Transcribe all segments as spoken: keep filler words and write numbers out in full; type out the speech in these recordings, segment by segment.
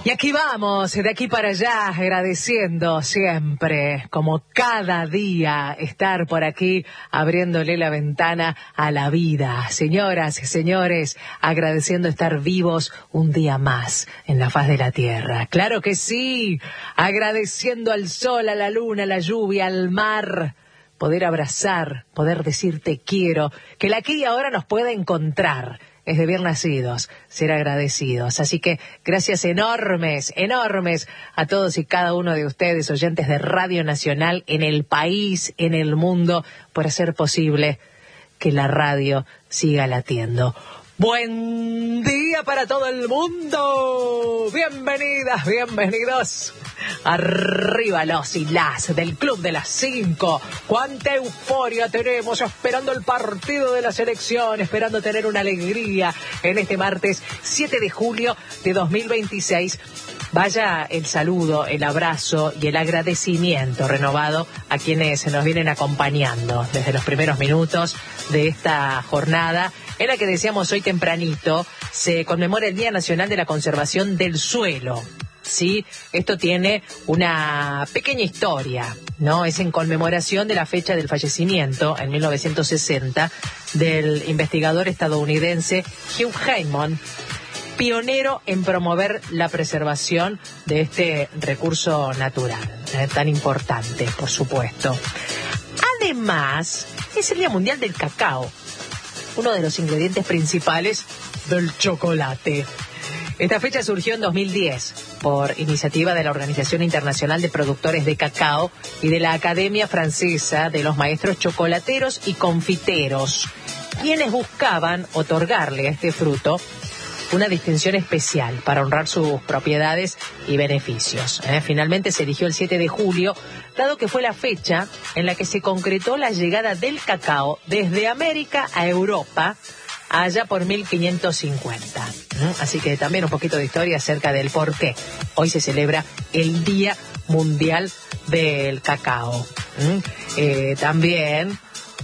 Y aquí vamos, de aquí para allá, agradeciendo siempre, como cada día, estar por aquí abriéndole la ventana a la vida. Señoras y señores, agradeciendo estar vivos un día más en la faz de la tierra. Claro que sí, agradeciendo al sol, a la luna, a la lluvia, al mar, poder abrazar, poder decir te quiero, que el aquí y ahora nos pueda encontrar. Es de bien nacidos ser agradecidos. Así que gracias enormes, enormes a todos y cada uno de ustedes, oyentes de Radio Nacional en el país, en el mundo, por hacer posible que la radio siga latiendo. Buen día para todo el mundo. Bienvenidas, bienvenidos. Arriba los y las del Club de las Cinco. Cuánta euforia tenemos esperando el partido de la selección, esperando tener una alegría en este martes siete de julio de dos mil veintiséis. Vaya el saludo, el abrazo y el agradecimiento renovado a quienes nos vienen acompañando desde los primeros minutos de esta jornada, en la que decíamos hoy tempranito se conmemora el Día Nacional de la Conservación del Suelo. Sí, esto tiene una pequeña historia, ¿no? Es en conmemoración de la fecha del fallecimiento, en mil novecientos sesenta, del investigador estadounidense Hugh Heyman, pionero en promover la preservación de este recurso natural, eh, tan importante, por supuesto. Además, es el Día Mundial del Cacao, uno de los ingredientes principales del chocolate. Esta fecha surgió en dos mil diez por iniciativa de la Organización Internacional de Productores de Cacao y de la Academia Francesa de los Maestros Chocolateros y Confiteros, quienes buscaban otorgarle a este fruto una distinción especial para honrar sus propiedades y beneficios. ¿eh? Finalmente se eligió el siete de julio, dado que fue la fecha en la que se concretó la llegada del cacao desde América a Europa, allá por mil quinientos cincuenta. ¿eh? Así que también un poquito de historia acerca del por qué hoy se celebra el Día Mundial del Cacao. ¿eh? Eh, también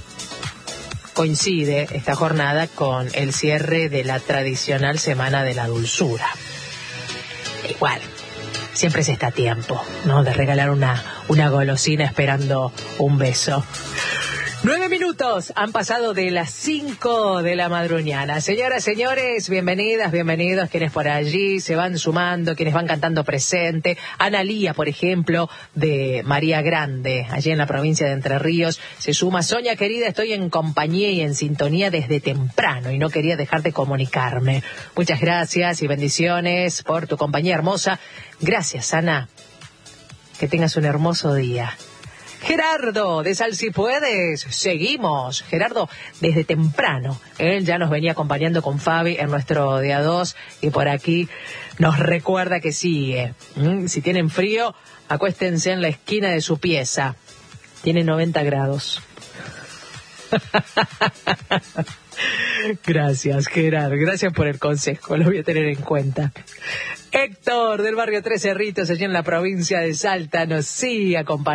coincide esta jornada con el cierre de la tradicional Semana de la Dulzura. Igual, siempre se está a tiempo, ¿no?, de regalar una, una golosina esperando un beso. Nueve minutos han pasado de las cinco de la madrugada. Señoras, señores, bienvenidas, bienvenidos quienes por allí se van sumando, quienes van cantando presente. Analía, por ejemplo, de María Grande, allí en la provincia de Entre Ríos, se suma. Sonia, querida, estoy en compañía y en sintonía desde temprano y no quería dejar de comunicarme. Muchas gracias y bendiciones por tu compañía hermosa. Gracias, Ana. Que tengas un hermoso día. Gerardo, de Sal Si Puedes, seguimos. Gerardo, desde temprano, él ya nos venía acompañando con Fabi en nuestro día dos y por aquí nos recuerda que sigue. ¿Mm? Si tienen frío, acuéstense en la esquina de su pieza. Tiene noventa grados. Gracias, Gerardo, gracias por el consejo, lo voy a tener en cuenta. Héctor, del barrio Tres Cerritos, allí en la provincia de Salta, nos sigue acompañando.